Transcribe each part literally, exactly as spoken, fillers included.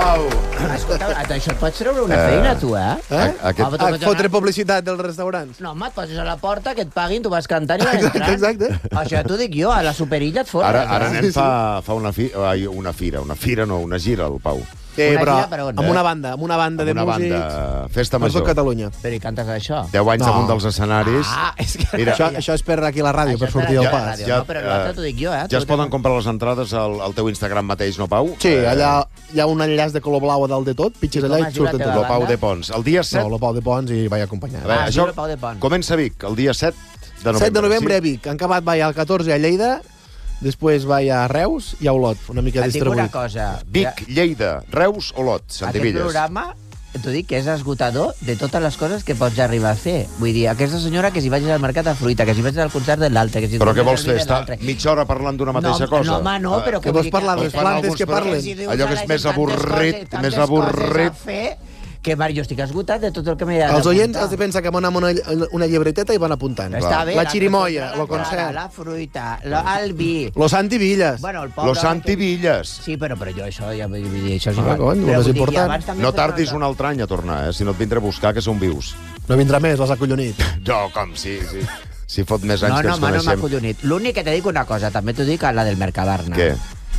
Pau. Escolta, això et pots treure una feina, tu, eh? Eh? Aquest... Ah, fotre publicitat dels restaurants. No, home, et poses a la porta, que et paguin, tu vas cantant i vas entrant. Exacte. Això t'ho dic jo, a la superilla et fots. Ara, ara nen fa, fa una, fi, ai, una fira, una fira no, una gira, el Pau. Eh, Una però gira per on? amb una banda, amb una banda de Amb una músics. banda, festa Per tot major. Catalunya. Però hi cantes això? Deu anys No. damunt dels escenaris. Ah, és que... Mira, Això, això és per aquí a la ràdio, Això per és sortir per del aquí a la pas. ràdio. Ja, No, però l'altre t'ho dic jo, eh? Ja es poden comprar les entrades al, al teu Instagram mateix, no, Pau? Sí, allà hi ha un enllaç de color blau a dalt de tot, pitges I com allà i es diu la surten teva tot. Lo Pau banda? de Pons. El dia set... No, el Pau de Pons i vaig acompanyar. A veure, Ah, això diu el Pau de Pons. comença a Vic, el dia set de novembre. set de novembre sí? a Vic. Han acabat vaig al catorze a Lleida, després vaig a Reus i a Olot, una mica Et dic una distribuït. cosa. Vic, Lleida, Reus, Olot, Aquest Santivilles. programa, t'ho dic, que és esgotador de totes les coses que pots arribar a fer. Vull dir, aquesta senyora que si vagis al mercat a fruita, que si vagis al concert de l'altre, que si... Però què vagis vols al fer? vídeo de Estar l'altre. mitja hora parlant d'una mateixa no, cosa? No, home, no, però... Que vull vols dir parlar de les fan plantes alguns que programes. parlen. si dius Allò que a és la més gent tantes avorrit, coses- tantes més coses avorrit. a fer, que Marc, jo estic esgotat de tot el que m'he de Els oients d'apuntar. has de pensar que van amb una, una llibreteta i van apuntant. Està bé, La xirimoia, la el concert. La fruita, la, el vi... Los Santivillas. Bueno, el pobre... Los Santivilles. Sí, però, però jo això ja vull dir, això és Ah, igual. cony, Però el més vull dir que important. abans també No he fet tardis una un altre any a tornar, eh? Si no et vindré a buscar, que som vius. No vindrà més, l'has acollonit. No, com sí, sí. Si fot més anys No, que no, ens home, no m'ha coneixem. collonit. L'únic que te dic una cosa, també t'ho dic a la del Mercabarna. Què?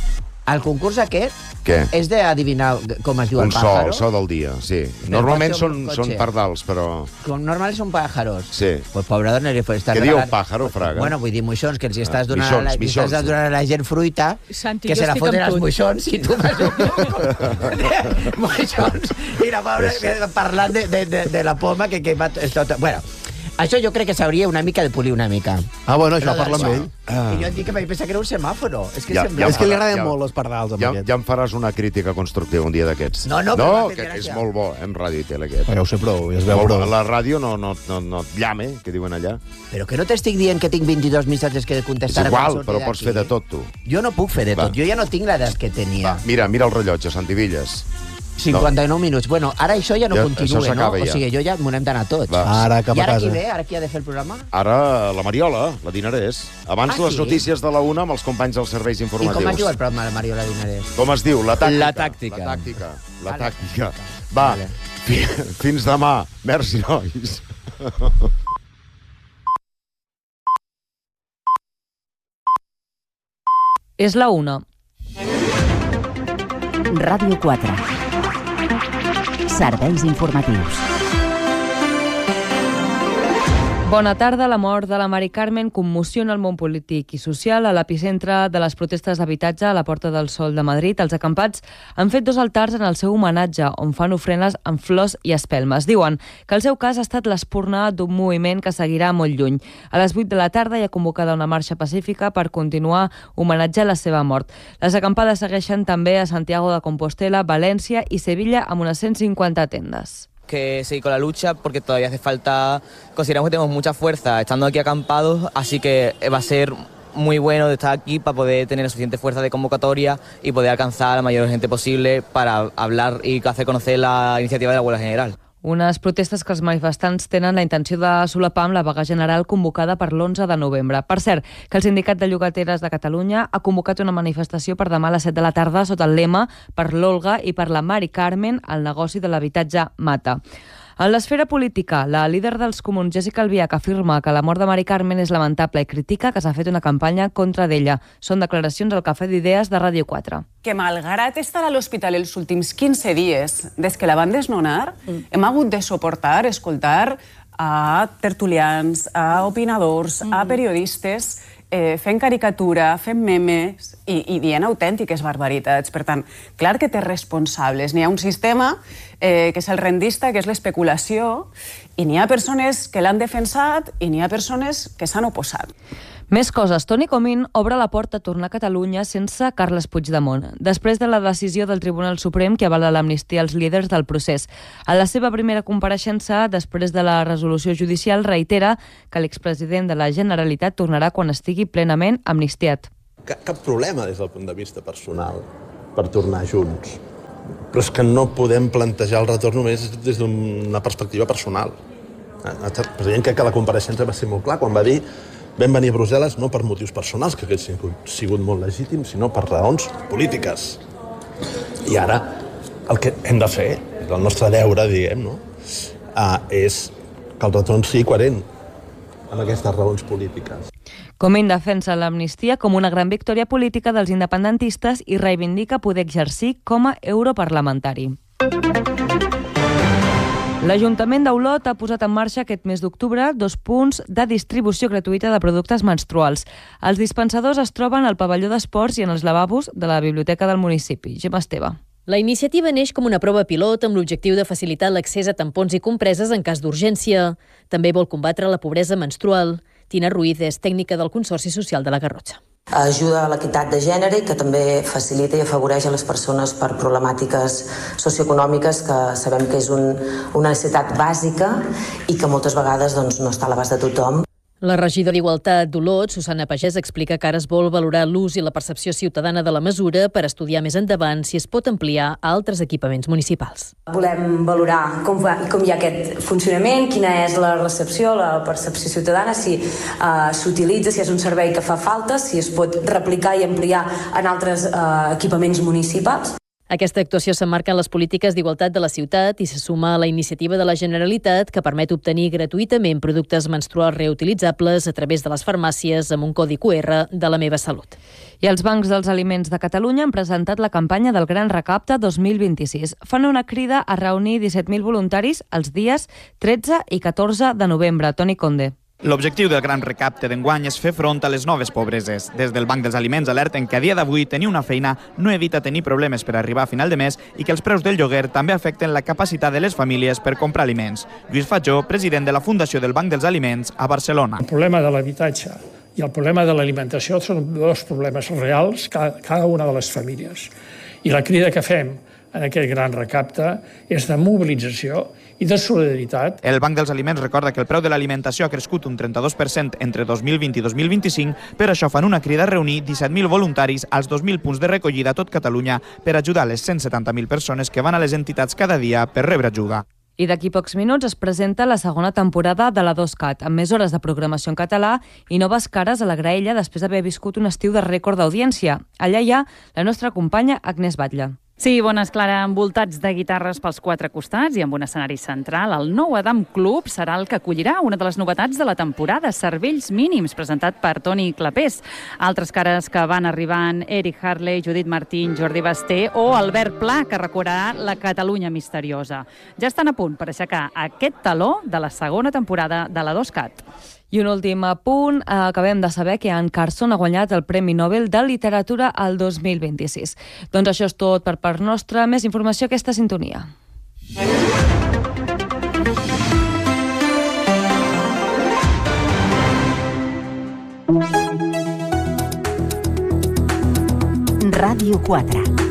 El concurs aquest Què? és d'adivinar com es diu Un el so, pájaro. el so del dia, sí. Però Normalment pot ser són, un són cotxe. pardals, però... Com normalment són pájaros. Sí. Pues pobre dona, li estàs Què diu regalant- pájaro, Fraga? Bueno, vull dir moixons, que els hi estàs Ah, donant, mixons, a la, li mixons. estàs donant a la gent fruita, Santi, que jo se la estic foten amb els tu. moixons, i tu vas un poc moixons, i la pobra parlant de, de, de, de la poma, que, que va... Tot, bueno, això jo crec que s'hauria una mica de polir una mica. Ah, bueno, això Lo parla amb d'això. ell. I jo et dic que vaig pensar que era un semàforo. És que Ja- sembla... ja És que li farà, agraden ja- molt els pardals, amb Ja, aquest. ja em faràs una crítica constructiva un dia d'aquests. No, no, però no m'ha fet que, que és gràcia. molt bo, eh, en ràdio i tele, aquest. Ja ho sé prou, ja es veu Molt bo. prou. La ràdio no, no, no, no et llame, que diuen allà. Però que no t'estic dient que tinc vint-i-dos missatges que he de És contestar. igual, quan surti però pots d'aquí. fer de tot, tu. Jo no puc fer de Va. tot. Jo ja no tinc l'edat que tenia. Va, mira, mira el rellotge, Santivilles. cinquanta-nou minuts. Bueno, ara això ja no Ja, continua, això s'acaba no? ja. O sigui, jo ja m'ho n'hem d'anar tots. Va. Ara cap I a ara qui casa. ve? Ara qui ha de fer el programa? Ara la Mariola, la dinarès. Abans Ah, les sí? notícies de la una amb els companys dels serveis I informatius. com es diu el programa de Mariola Dinarès? Com es diu? La tàctica. La tàctica. La tàctica. La Ah, la tàctica. tàctica. Va, Vale. fi, fins demà. Merci, nois. És la una. Ràdio quatre. Serveis informatius. Bona tarda. La mort de la Mari Carmen commociona el món polític i social. A l'epicentre de les protestes d'habitatge a la Porta del Sol de Madrid, els acampats han fet dos altars en el seu homenatge, on fan ofrenes amb flors i espelmes. Diuen que el seu cas ha estat l'espurna d'un moviment que seguirà molt lluny. A les vuit de la tarda hi ha convocada una marxa pacífica per continuar homenatjar la seva mort. Les acampades segueixen també a Santiago de Compostela, València i Sevilla amb unes cent cinquanta tendes. Que seguir con la lucha porque todavía hace falta, consideramos que tenemos mucha fuerza estando aquí acampados, así que va a ser muy bueno de estar aquí para poder tener suficiente fuerza de convocatoria y poder alcanzar a la mayor gente posible para hablar y hacer conocer la iniciativa de la huelga general. Unes protestes que els manifestants tenen la intenció de solapar amb la vaga general convocada per l'onze de novembre. Per cert, que el Sindicat de Llogateres de Catalunya ha convocat una manifestació per demà a les set de la tarda sota el lema per l'Olga i per la Mari Carmen, el negoci de l'habitatge mata. En l'esfera política, la líder dels comuns, Jessica Albiach, afirma que la mort de Mari Carmen és lamentable i critica que s'ha fet una campanya contra d'ella. Són declaracions al Cafè d'Idees de Ràdio quatre. Que malgrat estar a l'hospital els últims quinze dies, des que la van desnonar, mm. hem hagut de suportar, escoltar a tertulians, a opinadors, mm. a periodistes, eh, fent caricatura, fent memes i, i dient autèntiques barbaritats. Per tant, clar que té responsables. N'hi ha un sistema eh, que és el rendista, que és l'especulació, i n'hi ha persones que l'han defensat i n'hi ha persones que s'han oposat. Més coses. Toni Comín obre la porta a tornar a Catalunya sense Carles Puigdemont, després de la decisió del Tribunal Suprem que avala l'amnistia als líders del procés. A la seva primera compareixença, després de la resolució judicial, reitera que l'expresident de la Generalitat tornarà quan estigui plenament amnistiat. Cap, cap problema des del punt de vista personal per tornar junts. Però és que no podem plantejar el retorn només des d'una perspectiva personal. El president crec que la compareixença va ser molt clar quan va dir vam venir a Brussel·les no per motius personals, que haguessin sigut molt legítims, sinó per raons polítiques. I ara el que hem de fer, el nostre deure, diguem, no? Uh, és que el retorn sigui coherent amb aquestes raons polítiques. Comín defensa l'amnistia com una gran victòria política dels independentistes i reivindica poder exercir com a europarlamentari. L'Ajuntament d'Olot ha posat en marxa aquest mes d'octubre dos punts de distribució gratuïta de productes menstruals. Els dispensadors es troben al pavelló d'esports i en els lavabos de la biblioteca del municipi. Gemma Esteve. La iniciativa neix com una prova pilot amb l'objectiu de facilitar l'accés a tampons i compreses en cas d'urgència. També vol combatre la pobresa menstrual. Tina Ruiz és tècnica del Consorci Social de la Garrotxa. Ajuda a l'equitat de gènere i que també facilita i afavoreix a les persones per problemàtiques socioeconòmiques que sabem que és un, una necessitat bàsica i que moltes vegades doncs, no està a l'abast de tothom. La regidora d'Igualtat d'Olot, Susana Pagès, explica que ara es vol valorar l'ús i la percepció ciutadana de la mesura per estudiar més endavant si es pot ampliar a altres equipaments municipals. Volem valorar com, va, com hi ha aquest funcionament, quina és la recepció, la percepció ciutadana, si uh, s'utilitza, si és un servei que fa falta, si es pot replicar i ampliar en altres uh, equipaments municipals. Aquesta actuació s'emmarca en les polítiques d'igualtat de la ciutat i se suma a la iniciativa de la Generalitat que permet obtenir gratuïtament productes menstruals reutilitzables a través de les farmàcies amb un codi Q R de la Meva Salut. I els bancs dels aliments de Catalunya han presentat la campanya del Gran Recapte dos mil vint-i-sis. Fan una crida a reunir disset mil voluntaris els dies tretze i catorze de novembre. Toni Conde. L'objectiu del Gran Recapte d'enguany és fer front a les noves pobreses. Des del Banc dels Aliments alerten que a dia d'avui tenir una feina no evita tenir problemes per arribar a final de mes i que els preus del lloguer també afecten la capacitat de les famílies per comprar aliments. Lluís Fatjó, president de la Fundació del Banc dels Aliments a Barcelona. El problema de l'habitatge i el problema de l'alimentació són dos problemes reals cada, cada una de les famílies. I la crida que fem en aquest Gran Recapte és de mobilització i de solidaritat. El Banc dels Aliments recorda que el preu de l'alimentació ha crescut un trenta-dos per cent entre dos mil vint i dos mil vint-i-cinc, per això fan una crida a reunir disset mil voluntaris als dos mil punts de recollida a tot Catalunya per ajudar les cent setanta mil persones que van a les entitats cada dia per rebre ajuda. I d'aquí pocs minuts es presenta la segona temporada de la dos cat, amb més hores de programació en català i noves cares a la graella després d'haver viscut un estiu de rècord d'audiència. Allà hi ha la nostra companya Agnès Batlle. Sí, bones, Clara, envoltats de guitarres pels quatre costats i amb un escenari central, el nou Adam Club serà el que acollirà una de les novetats de la temporada, Cervells Mínims, presentat per Toni Clapés. Altres cares que van arribant, Eric Harley, Judit Martín, Jordi Basté o Albert Pla, que recorrerà la Catalunya misteriosa. Ja estan a punt per aixecar aquest taló de la segona temporada de la dos cat. I un últim punt, acabem de saber que Anne Carson ha guanyat el Premi Nobel de Literatura al dos mil vint-i-sis. Doncs això és tot per part nostra. Més informació a aquesta sintonia. Ràdio quatre.